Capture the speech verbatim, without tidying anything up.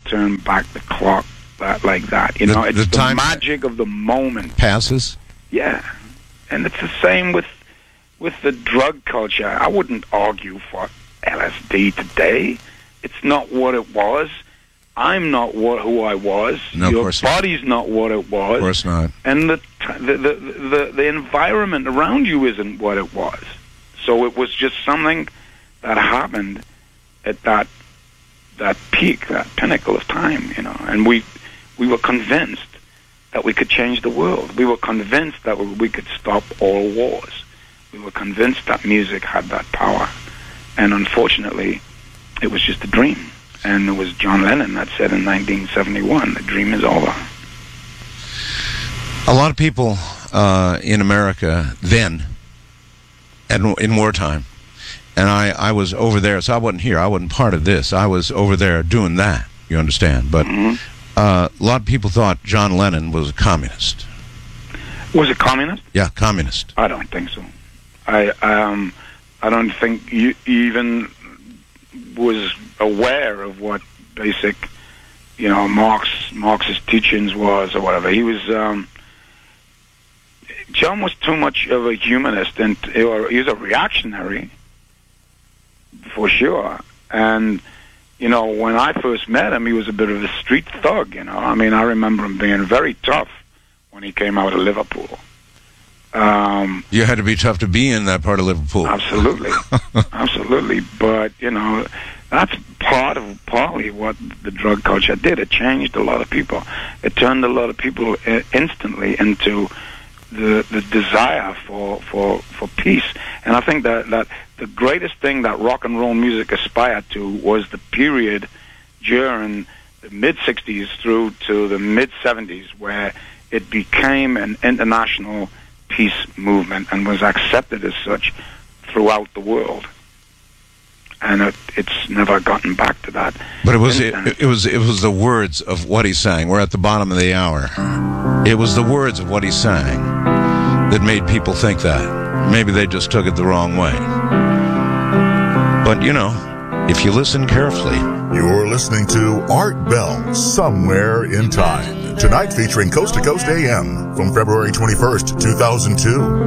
turn back the clock that, like that. You know, The- it's the the, time- magic of the moment. Passes. Yeah, and it's the same with with the drug culture. I wouldn't argue for L S D today. It's not what it was. I'm not what who I was. No, of Your course not. body's not what it was. Of course not. And the, t- the the the the environment around you isn't what it was. So it was just something that happened at that that peak, that pinnacle of time, you know. And we we were convinced that we could change the world. We were convinced that we could stop all wars. We were convinced that music had that power. And unfortunately, it was just a dream. And it was John Lennon that said in nineteen seventy-one, the dream is over. A lot of people uh, in America then, and in wartime, and I, I was over there, so I wasn't here. I wasn't part of this. I was over there doing that, you understand. But Mm-hmm. uh, a lot of people thought John Lennon was a communist. Was it communist? Yeah, communist. I don't think so. I um, I don't think you even was aware of what basic, you know, Marx Marx's teachings was or whatever. He was um, John was too much of a humanist, and or he was a reactionary for sure. And you know, when I first met him, he was a bit of a street thug. You know, I mean, I remember him being very tough when he came out of Liverpool. Um, You had to be tough to be in that part of Liverpool. Absolutely, absolutely. But you know, that's part of partly what the drug culture did. It changed a lot of people. It turned a lot of people uh, instantly into the the desire for for for peace. And I think that that the greatest thing that rock and roll music aspired to was the period during the mid sixties through to the mid seventies where it became an international peace movement and was accepted as such throughout the world, and it, it's never gotten back to that. But it was it, And- it was it was the words of what he sang. We're at the bottom of the hour. It was the words of what he sang that made people think that. Maybe they just took it the wrong way. But you know, if you listen carefully. You're listening to Art Bell, Somewhere in Time. Tonight featuring Coast to Coast A M from February twenty-first, two thousand two.